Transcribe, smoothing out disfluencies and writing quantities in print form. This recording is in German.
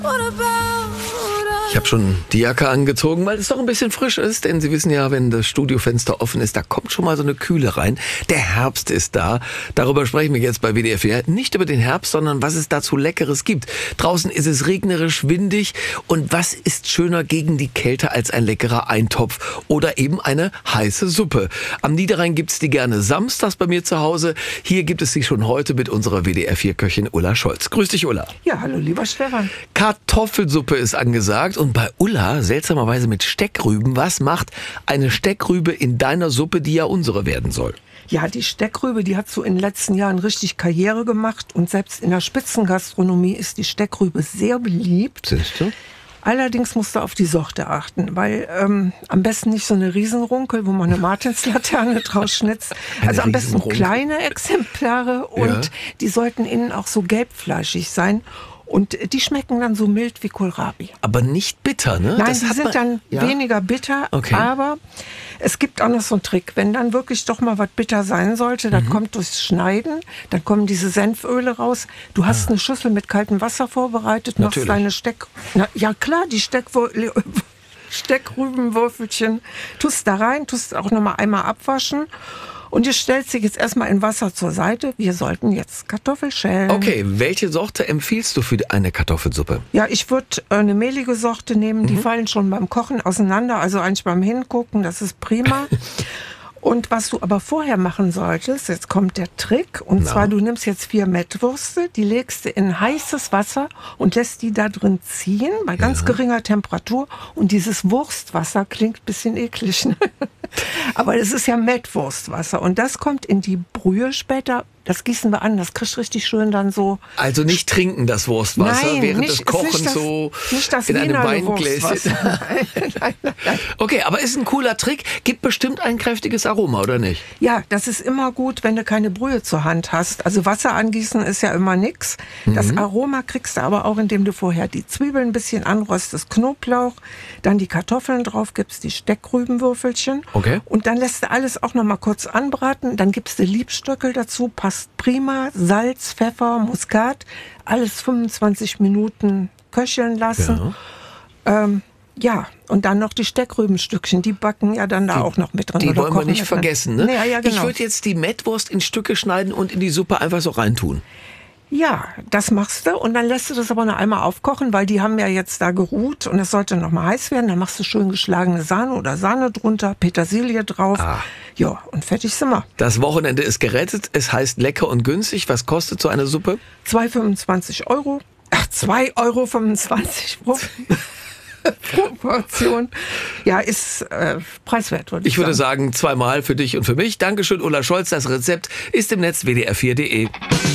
Ich habe schon die Jacke angezogen, weil es doch ein bisschen frisch ist, denn Sie wissen ja, wenn das Studiofenster offen ist, da kommt schon mal so eine Kühle rein. Der Herbst ist da. Darüber sprechen wir jetzt bei WDR 4. Nicht über den Herbst, sondern was es dazu Leckeres gibt. Draußen ist es regnerisch, windig und was ist schöner gegen die Kälte als ein leckerer Eintopf oder eben eine heiße Suppe. Am Niederrhein gibt's die gerne samstags bei mir zu Hause. Hier gibt es sie schon heute mit unserer WDR 4-Köchin Ulla Scholz. Grüß dich, Ulla. Ja, hallo lieber Stefan. Kartoffelsuppe ist angesagt und bei Ulla seltsamerweise mit Steckrüben. Was macht eine Steckrübe in deiner Suppe, die ja unsere werden soll? Ja, die Steckrübe, die hat so in den letzten Jahren richtig Karriere gemacht und selbst in der Spitzengastronomie ist die Steckrübe sehr beliebt. Siehst du? Allerdings musst du auf die Sorte achten, weil am besten nicht so eine Riesenrunkel, wo man eine Martinslaterne draus schnitzt. Also am besten kleine Exemplare und die sollten innen auch so gelbfleischig sein. Und die schmecken dann so mild wie Kohlrabi. Aber nicht bitter, ne? Nein, die sind dann weniger bitter, aber es gibt auch noch so einen Trick. Wenn dann wirklich doch mal was bitter sein sollte, dann kommt durchs Schneiden, dann kommen diese Senföle raus. Du hast eine Schüssel mit kaltem Wasser vorbereitet, machst deine die Steckrübenwürfelchen, tust da rein, tust auch noch mal einmal abwaschen. Und ihr stellt sich jetzt erstmal in Wasser zur Seite. Wir sollten jetzt Kartoffel schälen. Okay, welche Sorte empfiehlst du für eine Kartoffelsuppe? Ja, ich würde eine mehlige Sorte nehmen. Die fallen schon beim Kochen auseinander. Also eigentlich beim Hingucken, das ist prima. Und was du aber vorher machen solltest, jetzt kommt der Trick, und zwar du nimmst jetzt 4 Mettwürste, die legst du in heißes Wasser und lässt die da drin ziehen, bei ganz geringer Temperatur. Und dieses Wurstwasser klingt ein bisschen eklig, ne? Aber das ist ja Mettwurstwasser und das kommt in die Brühe später. Das gießen wir an, das kriegst richtig schön dann so. Also nicht trinken das Wurstwasser während des Kochens nicht das in einem Wiener Weingläschen. Nein. Okay, aber ist ein cooler Trick. Gibt bestimmt ein kräftiges Aroma, oder nicht? Ja, das ist immer gut, wenn du keine Brühe zur Hand hast. Also Wasser angießen ist ja immer nix. Das Aroma kriegst du aber auch, indem du vorher die Zwiebeln ein bisschen anröstest, Knoblauch, dann die Kartoffeln drauf gibst, die Steckrübenwürfelchen. Okay. Und dann lässt du alles auch noch mal kurz anbraten. Dann gibst du Liebstöckel dazu, passt prima, Salz, Pfeffer, Muskat, alles 25 Minuten köcheln lassen. Und dann noch die Steckrübenstückchen, die backen ja dann da auch noch mit drin. Die wollen wir nicht vergessen, ne? Ja, genau. Ich würde jetzt die Mettwurst in Stücke schneiden und in die Suppe einfach so reintun. Ja, das machst du und dann lässt du das aber noch einmal aufkochen, weil die haben ja jetzt da geruht und es sollte noch mal heiß werden. Dann machst du schön geschlagene Sahne oder Sahne drunter, Petersilie drauf. Ja, und fertig sind wir. Das Wochenende ist gerettet. Es heißt lecker und günstig. Was kostet so eine Suppe? 2,25 €. Ach, 2,25 € pro Portion. Ja, ist preiswert, würde ich sagen. Ich würde sagen, zweimal für dich und für mich. Dankeschön, Ulla Scholz. Das Rezept ist im Netz wdr4.de.